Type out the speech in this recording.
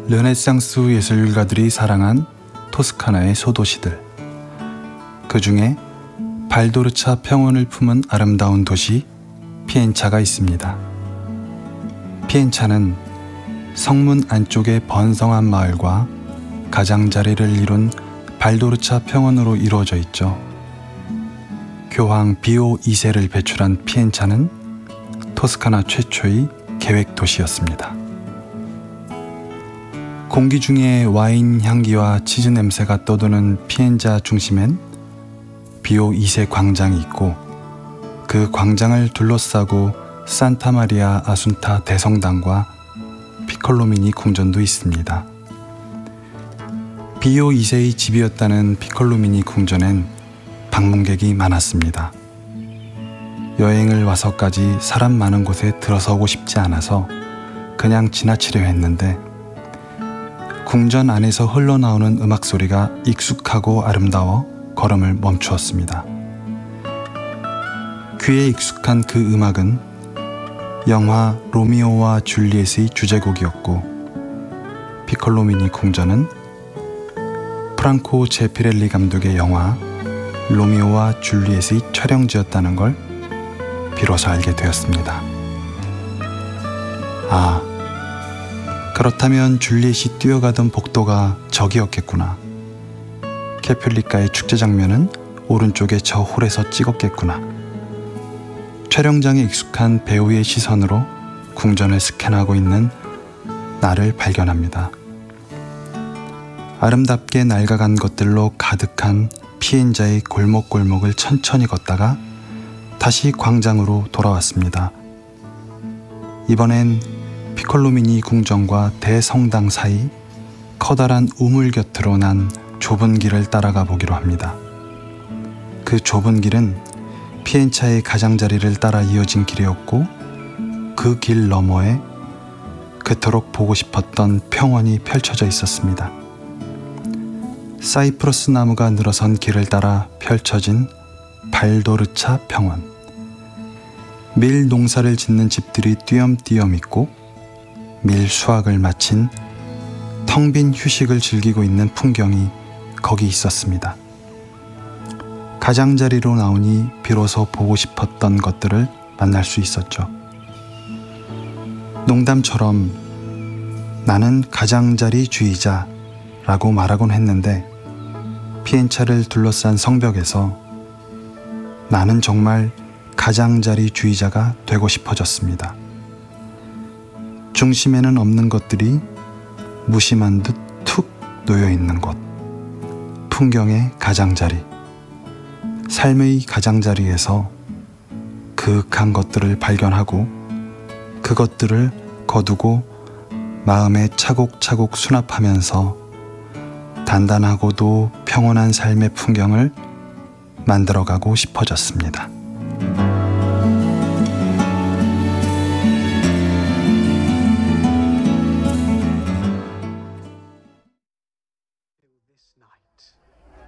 르네상스 예술가들이 사랑한 토스카나의 소도시들. 그 중에 발도르차 평원을 품은 아름다운 도시 피엔차가 있습니다. 피엔차는 성문 안쪽의 번성한 마을과 가장자리를 이룬 발도르차 평원으로 이루어져 있죠. 교황 비오 2세를 배출한 피엔차는 토스카나 최초의 계획 도시였습니다. 공기 중에 와인 향기와 치즈 냄새가 떠도는 피엔자 중심엔 비오 2세 광장이 있고, 그 광장을 둘러싸고 산타마리아 아순타 대성당과 피콜로미니 궁전도 있습니다. 비오 2세의 집이었다는 피콜로미니 궁전엔 방문객이 많았습니다. 여행을 와서까지 사람 많은 곳에 들어서고 싶지 않아서 그냥 지나치려 했는데, 궁전 안에서 흘러나오는 음악 소리가 익숙하고 아름다워 걸음을 멈추었습니다. 귀에 익숙한 그 음악은 영화 로미오와 줄리엣의 주제곡이었고, 피콜로미니 궁전은 프랑코 제피렐리 감독의 영화 로미오와 줄리엣의 촬영지였다는 걸 비로소 알게 되었습니다. 아, 그렇다면 줄리엣이 뛰어가던 복도가 저기였겠구나. 캐퓰리카의 축제 장면은 오른쪽에 저 홀에서 찍었겠구나. 촬영장에 익숙한 배우의 시선으로 궁전을 스캔하고 있는 나를 발견합니다. 아름답게 낡아간 것들로 가득한 피엔자의 골목골목을 천천히 걷다가 다시 광장으로 돌아왔습니다. 이번엔 피콜로미니 궁전과 대성당 사이 커다란 우물 곁으로 난 좁은 길을 따라가 보기로 합니다. 그 좁은 길은 피엔차의 가장자리를 따라 이어진 길이었고, 그 길 너머에 그토록 보고 싶었던 평원이 펼쳐져 있었습니다. 사이프러스 나무가 늘어선 길을 따라 펼쳐진 발도르차 평원. 밀 농사를 짓는 집들이 띄엄띄엄 있고, 밀 수확을 마친 텅 빈 휴식을 즐기고 있는 풍경이 거기 있었습니다. 가장자리로 나오니 비로소 보고 싶었던 것들을 만날 수 있었죠. 농담처럼 나는 가장자리주의자라고 말하곤 했는데, 피엔차를 둘러싼 성벽에서 나는 정말 가장자리주의자가 되고 싶어졌습니다. 중심에는 없는 것들이 무심한 듯 툭 놓여 있는 곳, 풍경의 가장자리, 삶의 가장자리에서 그윽한 것들을 발견하고 그것들을 거두고 마음에 차곡차곡 수납하면서 단단하고도 평온한 삶의 풍경을 만들어가고 싶어졌습니다.